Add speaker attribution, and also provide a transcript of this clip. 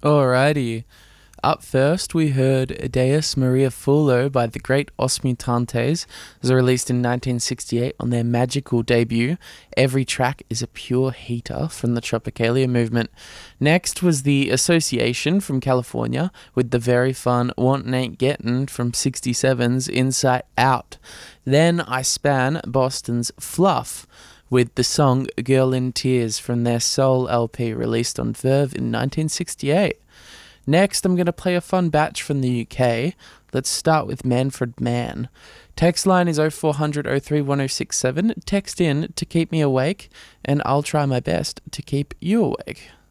Speaker 1: Alrighty. Up first, we heard Deus Maria Fullo by the Great Os Mutantes. It was released in 1968 on their magical debut. Every track is a pure heater from the Tropicalia movement. Next was The Association from California with the very fun Wantin' Ain't Gettin' from 67's Inside Out. Then I span Boston's Fluff with the song Girl in Tears from their Soul LP released on Verve in 1968. Next, I'm going to play a fun batch from the UK. Let's start with Manfred Mann. Text line is 0400 03 1067. Text in to keep me awake, and I'll try my best to keep you awake.